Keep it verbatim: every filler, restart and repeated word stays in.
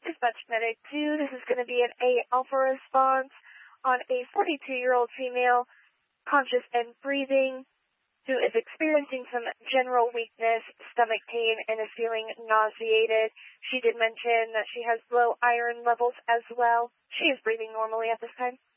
Dispatch Medic two, this is going to be an A alpha response on a forty-two-year-old female, conscious and breathing, who is experiencing some general weakness, stomach pain, and is feeling nauseated. She did mention that she has low iron levels as well. She is breathing normally at this time.